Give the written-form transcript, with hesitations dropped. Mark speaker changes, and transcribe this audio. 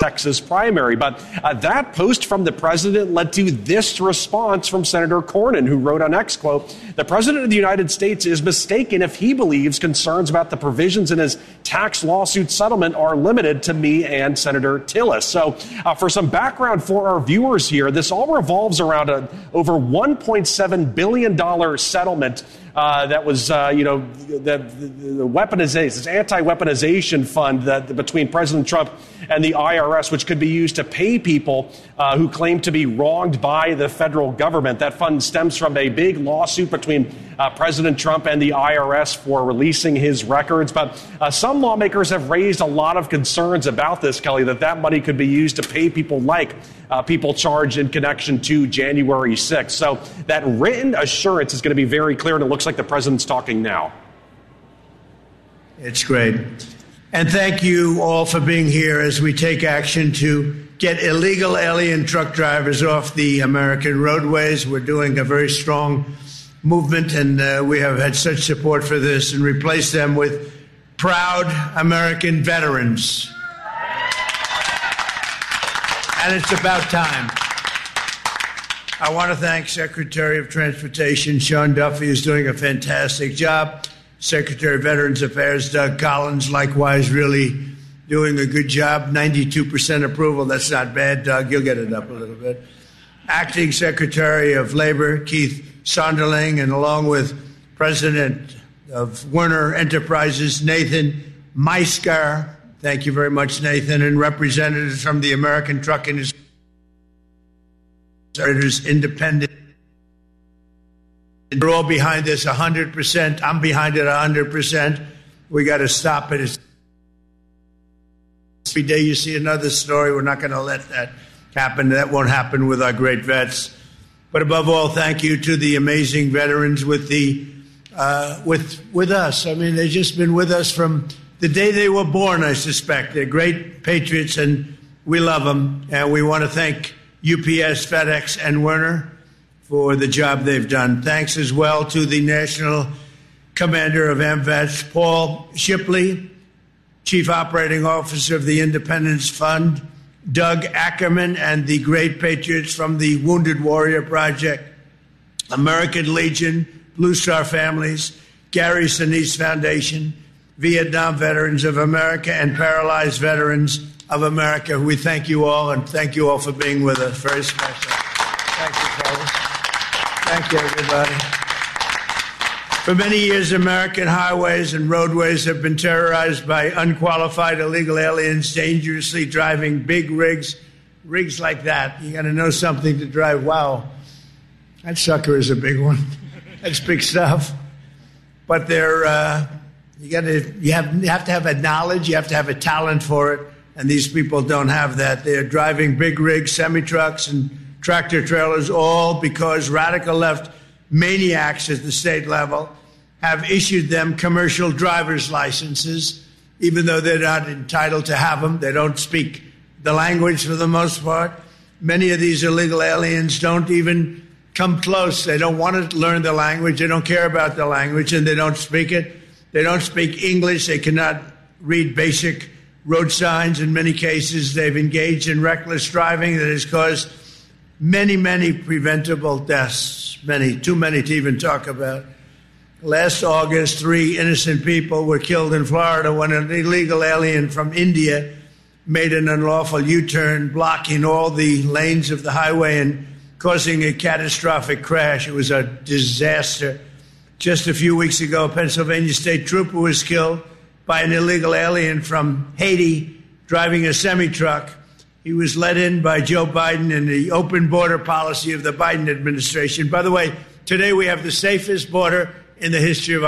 Speaker 1: Texas primary. But that post from the president led to this response from Senator Cornyn, who wrote on X, quote, "The president of the United States is mistaken if he believes concerns about the provisions in his tax lawsuit settlement are limited to me and Senator Tillis." So for some background for our viewers here, this all revolves around an over $1.7 billion settlement that was, the weaponization, this anti-weaponization fund that between President Trump and the IRS, which could be used to pay people who claim to be wronged by the federal government. That fund stems from a big lawsuit between President Trump and the IRS for releasing his records. But some lawmakers have raised a lot of concerns about this, Kelly, that money could be used to pay people like people charged in connection to January 6th. So that written assurance is going to be very clear, and it looks like the president's talking now.
Speaker 2: It's great. And thank you all for being here as we take action to get illegal alien truck drivers off the American roadways. We're doing a very strong movement, and we have had such support for this, and replace them with proud American veterans. And it's about time. I want to thank Secretary of Transportation Sean Duffy, who's doing a fantastic job. Secretary of Veterans Affairs Doug Collins, likewise, really doing a good job. 92% approval. That's not bad, Doug. You'll get it up a little bit. Acting Secretary of Labor Keith Sonderling, and along with President of Werner Enterprises Nathan Maiskar. Thank you very much, Nathan, and representatives from the American Truck Industry, Independent. We're all behind this 100%. I'm behind it 100%. We got to stop it. Every day you see another story. We're not going to let that happen. That won't happen with our great vets. But above all, thank you to the amazing veterans with us. I mean, they've just been with us from the day they were born, I suspect. They're great patriots, and we love them. And we want to thank UPS, FedEx, and Werner for the job they've done. Thanks as well to the National Commander of AMVETS, Paul Shipley, Chief Operating Officer of the Independence Fund, Doug Ackerman, and the great patriots from the Wounded Warrior Project, American Legion, Blue Star Families, Gary Sinise Foundation, Vietnam Veterans of America, and Paralyzed Veterans of America. We thank you all, and thank you all for being with us. Very special. Thank you, fellas. Thank you, everybody. For many years, American highways and roadways have been terrorized by unqualified illegal aliens dangerously driving big rigs like that. You got to know something to drive. Wow, that sucker is a big one. That's big stuff. But they're you have to have a knowledge, you have to have a talent for it, and these people don't have that. They're driving big rigs, semi-trucks, and tractor trailers, all because radical left maniacs at the state level have issued them commercial driver's licenses, even though they're not entitled to have them. They don't speak the language for the most part. Many of these illegal aliens don't even come close. They don't want to learn the language. They don't care about the language, and they don't speak it. They don't speak English. They cannot read basic road signs. In many cases, they've engaged in reckless driving that has caused many, many preventable deaths, too many to even talk about. Last August, 3 innocent people were killed in Florida when an illegal alien from India made an unlawful U-turn, blocking all the lanes of the highway and causing a catastrophic crash. It was a disaster. Just a few weeks ago, a Pennsylvania state trooper was killed by an illegal alien from Haiti driving a semi-truck. He was let in by Joe Biden and the open border policy of the Biden administration. By the way, today we have the safest border in the history of our